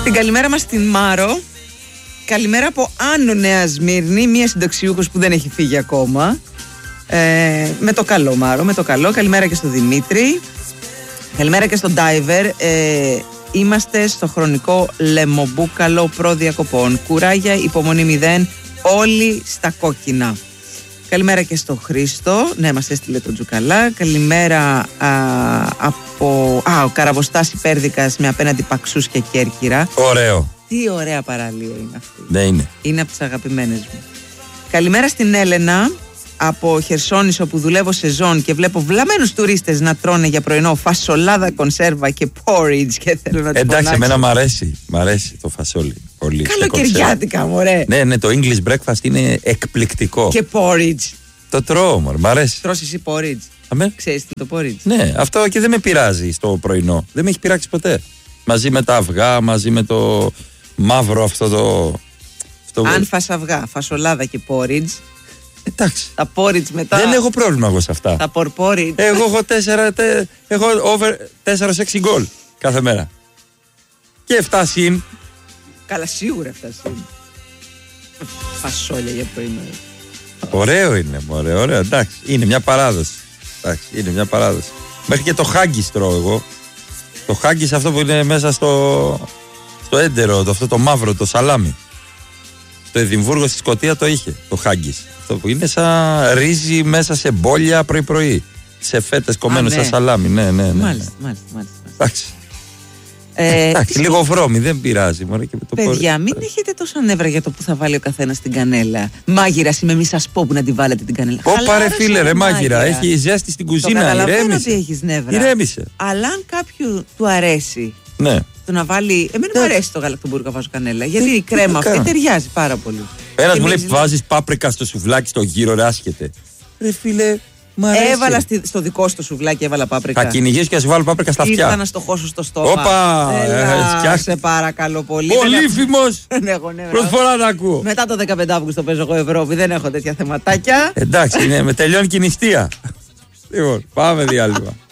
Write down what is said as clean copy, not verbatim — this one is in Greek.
Την καλημέρα μας στην Μάρο. Καλημέρα από Άνω Νέα Σμύρνη, μία συνταξιούχος που δεν έχει φύγει ακόμα. Με το καλό, Μάρο, με το καλό. Καλημέρα και στο Δημήτρη. Καλημέρα και στον Ντάιβερ. Είμαστε στο χρονικό λεμομπούκαλο προδιακοπών. Κουράγια, υπομονή 0, όλοι στα κόκκινα. Καλημέρα και στο Χρήστο. Ναι, μας έστειλε το Τζουκαλά. Καλημέρα από ο Καραβοστάς Υπέρδικας με απέναντι Παξούς και Κέρκυρα. Ωραίο. Τι ωραία παραλία είναι αυτή. Ναι, είναι. Είναι από τις αγαπημένες μου. Καλημέρα στην Έλενα από Χερσόνησο που δουλεύω σεζόν και βλέπω βλαμμένους τουρίστες να τρώνε για πρωινό φασολάδα, κονσέρβα και porridge και θέλω να τους Εντάξει, εμένα μ' αρέσει το φασόλι πολύ. Καλοκαιριάτικα, μωρέ. Ναι, το English breakfast είναι εκπληκτικό. Και porridge. Το τρώω, μωρέ, μ' αρέσει. Τρως εσύ porridge. Αμέ. Ξέρεις τι το porridge. Ναι, αυτό και δεν με πειράζει στο πρωινό. Δεν με έχει πειράξει ποτέ. Μαζί με τα αυγά, μαζί με το μαύρο αυτό το... Αν φας αυγά, φασολάδα και porridge. Εντάξει. Τα porridge μετά. Δεν έχω πρόβλημα εγώ σε αυτά. Τα porridge. Εγώ έχω over 4-6 γκολ κάθε μέρα. Και 7 συν. Καλά, σίγουρα 7 συν. Φασόλια για πρωινό. Ωραίο είναι, ωραίο, εντάξει. Είναι μια παράδοση. Μέχρι και το χάγκις τρώω εγώ. Το χάγκις αυτό που είναι μέσα στο έντερο, αυτό το μαύρο, το σαλάμι. Το Εδιμβούργο στη Σκωτία το είχε, το χάγκις. Αυτό που είναι σαν ρύζι μέσα σε μπόλια πρωί-πρωί. Σε φέτες κομμένο σαν σαλάμι. Ναι. Μάλιστα. Εντάξει. Εντάξει, λίγο βρώμη, δεν πειράζει. Παιδιά, μην έχετε τόσα νεύρα για το που θα βάλει ο καθένας την κανέλα. Μάγειρας είμαι, μη σας πω που να τη βάλετε την κανέλα. Πάρε φίλε, ρε μάγειρα. Έχει ζέστη στην κουζίνα. Καταλαβαίνω ότι έχεις νεύρα. Ηρέμησε. Αλλά αν κάποιου του αρέσει. Ναι. Το να βάλει. Εμένα μου αρέσει το γαλακτομπούργκο, βάζω κανέλα. Γιατί η κρέμα αυτή ταιριάζει πάρα πολύ. Ένας μου λέει βάζεις πάπρικα στο σουβλάκι στο γύρο, ρε άσχετε. Ρε φίλε. Έβαλα στο δικό σου σουβλάκι, έβαλα πάπρικα. Θα κυνηγείς και θα σου βάλω πάπρικα στα αυτιά. Ήρθα να στο χώσω στο στόμα. Όπα! Σε παρακαλώ πολύ. Πολύφημος! Προσφορά να ακούω. Μετά το 15 Αύγουστο παίζω εγώ Ευρώπη, δεν έχω τέτοια θεματάκια. Εντάξει, με τελειώνει και η νηστεία. Λοιπόν, πάμε διάλειμμα.